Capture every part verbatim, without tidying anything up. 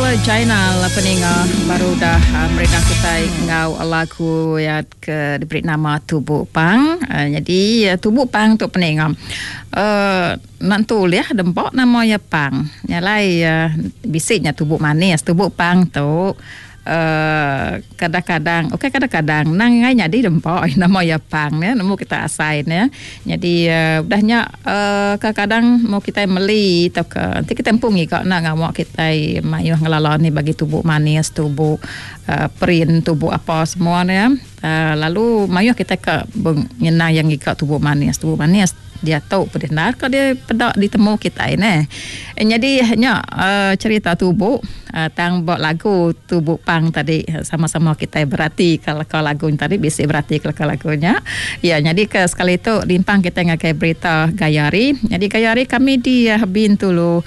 Jainal peninga baru dah uh, merendah kita ngau lagu ya ke diberi nama Tubuh Pang. Uh, jadi uh, Tubuh Pang tu peninga. Uh, nantu ya dempok nama ya Pang. Nyalai uh, bisiknya Tubuh Manis, Tubuh Pang tu Uh, kadang-kadang okey kadang-kadang nang ngai jadi dempok nama ya Pang ya nemu kita asain ya jadi uh, udahnya uh, kadang-kadang mau kita meli atau ke nanti kita empungi kok nak ngau kita mayuh ngelala ni bagi Tubuh Manis tubuh uh, print tubuh apa semua ya uh, lalu mayuh kita ke mengenang yang ikut Tubuh Manis Tubuh Manis dia tahu benar kalau dia pedak ditemu kita ini. Jadi hanya uh, cerita tubuh uh, tang buat lagu Tubuh Pang tadi sama-sama kita berarti kalau kalau lagu tadi bisa berarti kalau lagunya. Ya jadi ke sekali itu limpang kita ngakai berita Gayari. Jadi Gayari kami di uh, Bintulu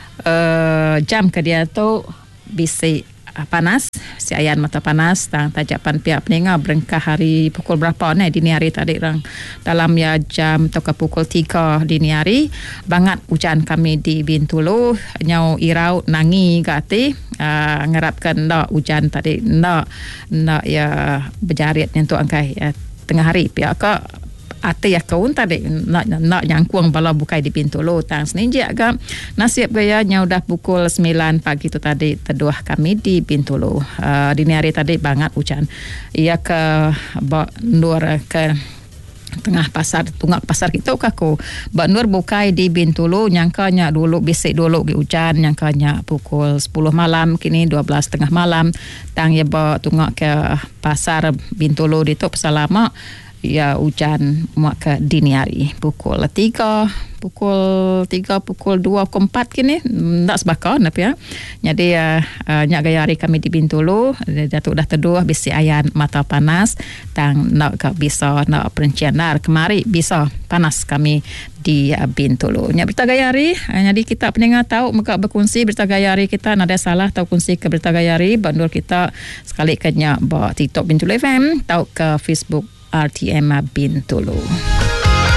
uh, jam ke dia tu bisa panas, si ayan mata panas tang tajapan pihak peninga berengkah hari pukul berapa ni dini hari tadi rang dalam ya jam atau ke pukul tiga dini hari bangat hujan kami di Bintulu nyau irau nangi gati uh, ngerapkan ndak hujan tadi ndak ndak ya berjarit untuk angkai uh, tengah hari pihak ke ati ya kaun tadi nak nak nyangkuang bala bukai di Bintulu tang seninjak ga nasib gaya nya udah pukul sembilan pagi tu tadi teduh kami di Bintulu uh, dini hari tadi banget hujan ia ke nur ke tengah pasar tunggak pasar kita kaku Mbak Nur bukai di Bintulu nyangkanya dulu bisik dulu ke hujan nyangkanya pukul sepuluh malam kini dua belas tengah malam tang ya bawa tunggak ke pasar Bintulu ditutup selama ya hujan muak ke dini hari pukul tiga pukul tiga pukul dua pukul empat kini tak sebakar tapi ya jadi uh, uh, nyak gaya hari kami di Bintulu jatuh dah teduh bisi ayan mata panas tang nak ke bisa nak perencianar kemari bisa panas kami di uh, Bintulu nyak berita gaya hari uh, jadi kita pendengar tahu muka berkongsi berita gaya hari kita nada salah tahu kongsi ke berita gaya hari bandul kita sekali ke nyak bawa TikTok Bintulu F M tahu ke Facebook R T M Bintulu.